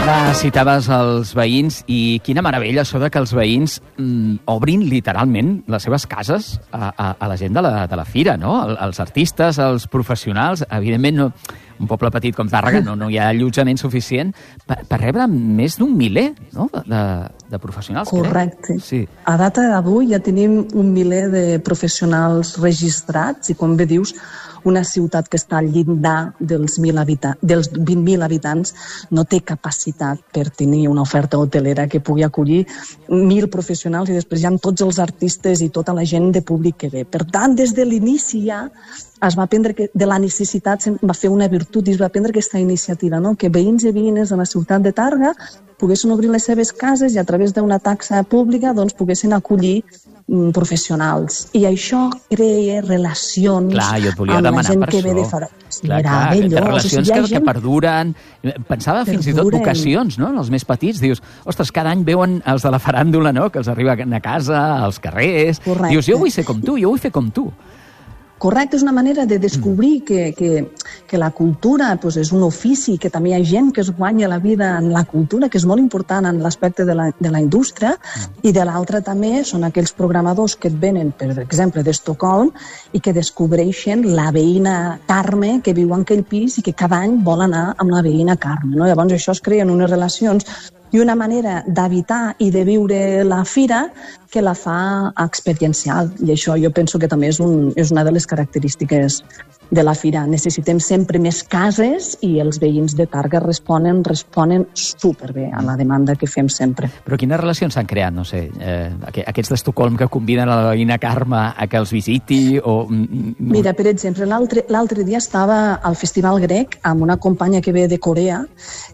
Citaves els veïns i quina meravella això de que els veïns obrin literalment les seves cases a la gent de la fira, no? Els artistes, els professionals, evidentment no, un poble petit com Tàrrega no hi ha allotjament suficient per rebre més d'un miler, no? de professionals. Correcte. Sí. A data d'avui ja tenim 1 miler de professionals registrats i, com bé dius, una ciutat que està al llindar dels 20.000 habitants no té capacitat per tenir una oferta hotelera que pugui acollir 1.000 professionals i després hi ha tots els artistes i tota la gent de públic que ve. Per tant, des de l'inici ja es va prendre que de la necessitat va fer una virtut i es va prendre aquesta iniciativa, no? Que veïns i veïnes de la ciutat de Tàrrega poguessin obrir les seves cases i a través d'una taxa pública doncs, poguessin acollir professionals. I això crea relacions amb la gent que ve de fora. Relacions que perduren. Pensava fins i tot vocacions, no? En els més petits. Dius, ostres, cada any veuen els de la faràndula, no? Que els arriben a casa, als carrers. Correcte. Dius, jo vull ser com tu, jo vull fer com tu. Correcte, és una manera de descobrir que la cultura doncs, és un ofici, que també hi ha gent que es guanya la vida en la cultura, que és molt important en l'aspecte de la indústria, i de l'altra també són aquells programadors que et venen, per exemple, d'Estocolm i que descobreixen la veïna Carme que viu en aquell pis i que cada any vol anar amb la veïna Carme. No? Llavors això es creen unes relacions i una manera d'habitar i de viure la fira que la fa experiencial. I això jo penso que també és una de les característiques de la fira. Necessitem sempre més cases i els veïns de Tàrrega responen superbé a la demanda que fem sempre. Però quines relacions s'han creat? No sé, aquests d'Estocolm que conviden a la veïna Carme a que els visiti o... Mira, per exemple, l'altre dia estava al Festival Grec amb una companya que ve de Corea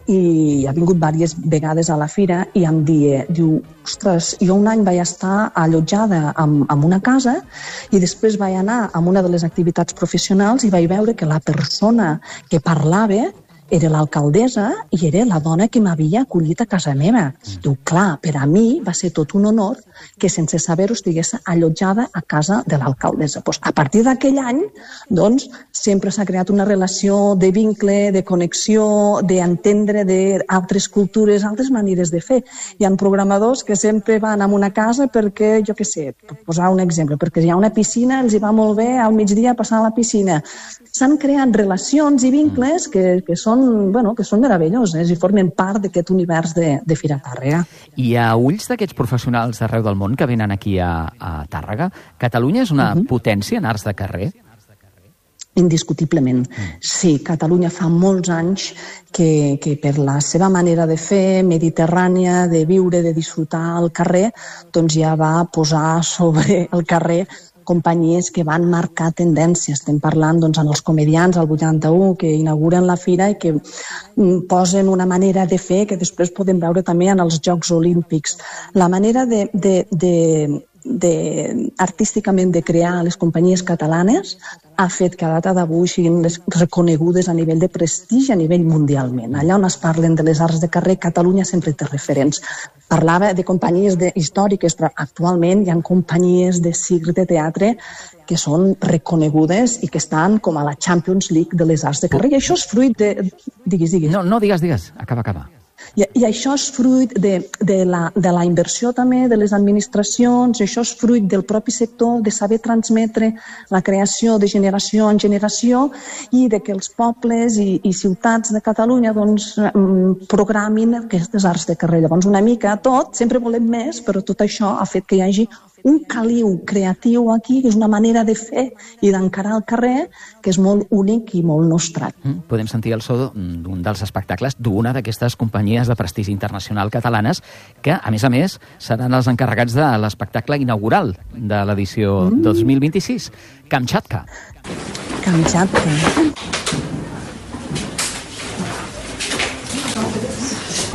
i ha vingut diverses vegades a la fira i em diu, ostres, jo un any vaig estar allotjada en una casa i després vaig anar a una de les activitats professionals i vaig veure que la persona que parlava era l'alcaldessa i era la dona que m'havia acollit a casa meva. Diu, clar, per a mi va ser tot un honor que sense saber-ho estigués allotjada a casa de l'alcaldessa. Pues, a partir d'aquell any, doncs, sempre s'ha creat una relació de vincle, de connexió, d'entendre d'altres cultures, altres maneres de fer. Hi ha programadors que sempre van a una casa perquè, jo què sé, per posar un exemple, perquè hi ha una piscina, els hi va molt bé al migdia passar a la piscina. S'han creat relacions i vincles que són meravelloses i formen part d'aquest univers de Fira Tàrrega. I a ulls d'aquests professionals d'arreu del món que venen aquí a Tàrrega, Catalunya és una potència en arts de carrer? Indiscutiblement. Sí, Catalunya fa molts anys que per la seva manera de fer, mediterrània, de viure, de disfrutar al carrer, doncs ja va posar sobre el carrer companyies que van marcar tendències. Estem parlant en els comedians al 81 que inauguren la fira i que posen una manera de fer que després podem veure també en els Jocs Olímpics. La manera artísticament de crear les companyies catalanes ha fet que a data d'avui siguin reconegudes a nivell de prestigi a nivell mundialment. Allà on es parlen de les arts de carrer, Catalunya sempre té referents. Parlava de companyies històriques, però actualment hi ha companyies de circ, de teatre, que són reconegudes i que estan com a la Champions League de les arts de carrer. I això és fruit de... Digues. No, digues. Acaba. I això és fruit de la inversió també de les administracions, això és fruit del propi sector, de saber transmetre la creació de generació en generació i de que els pobles i ciutats de Catalunya programin aquestes arts de carrer. Llavors, una mica tot, sempre volem més, però tot això ha fet que hi hagi un caliu creatiu aquí, que és una manera de fer i d'encarar el carrer que és molt únic i molt nostrat. Podem sentir el so d'un dels espectacles d'una d'aquestes companyies de prestigi internacional catalanes que, a més, seran els encarregats de l'espectacle inaugural de l'edició 2026, Kamchatka. Kamchatka.